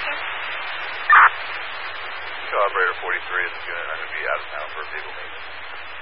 Okay. Show operator 43 is going to be out of town for a vehicle maintenance.